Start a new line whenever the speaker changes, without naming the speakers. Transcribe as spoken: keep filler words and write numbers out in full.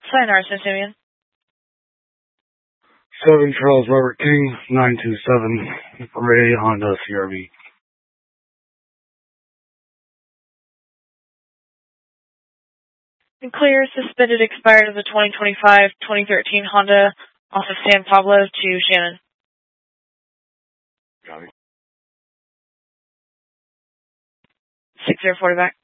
Sayonara, San Simeon.
seven Charles Robert King, nine two seven, Ray Honda C R V.
And clear, suspended, expired of the twenty twenty-five twenty thirteen Honda off of San Pablo to Shannon.
Got it.
six zero forty back.